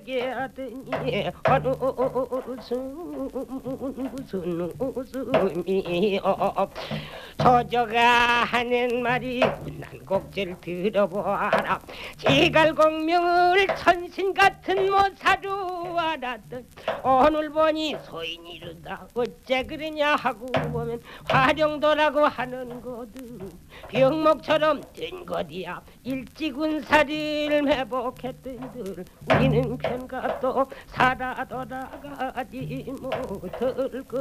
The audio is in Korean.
하더니 어느 무슨 웃음이여 저저가 하는 말이 군난 곡절 들어보아라 지갈공명을 천신 같은 모사로 알았던 오늘 보니 소인 이르다 어째 그러냐 하고 보면 화룡도라고 하는 거든 병목처럼 된 것이야 일지군사를 회복했던들 우리는 편가 또 살아 돌아가지 못할 것